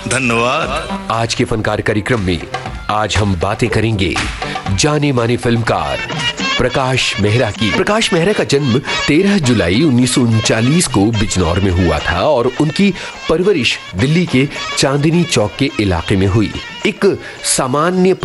धन्यवाद। आज के फनकार कार्यक्रम में आज हम बातें करेंगे जाने माने फिल्मकार प्रकाश मेहरा की। प्रकाश मेहरा का जन्म 13 जुलाई 1939 को बिजनौर में हुआ था और उनकी परवरिश दिल्ली के चांदनी चौक के इलाके में हुई। एक सामान्य